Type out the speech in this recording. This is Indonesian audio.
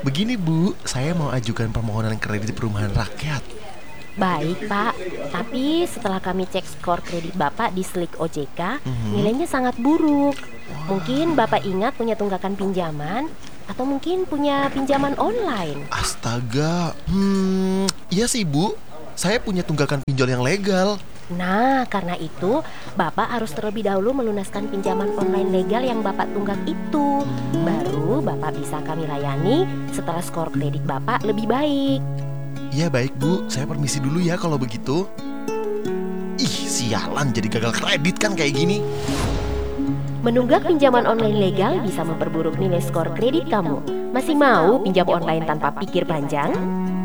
Begini Bu, saya mau ajukan permohonan kredit perumahan rakyat. Baik Pak, tapi setelah kami cek skor kredit Bapak di Slik OJK, nilainya sangat buruk. Mungkin Bapak ingat punya tunggakan pinjaman, atau mungkin punya pinjaman online. Astaga, iya sih Bu, saya punya tunggakan pinjol yang legal. Nah, karena itu Bapak harus terlebih dahulu melunaskan pinjaman online legal yang Bapak tunggak itu. Baru Bapak bisa kami layani setelah skor kredit Bapak lebih baik. Iya baik Bu, saya permisi dulu ya kalau begitu. Ih, sialan jadi gagal kredit kan kayak gini. Menunggak pinjaman online legal bisa memperburuk nilai skor kredit kamu. Masih mau pinjam online tanpa pikir panjang?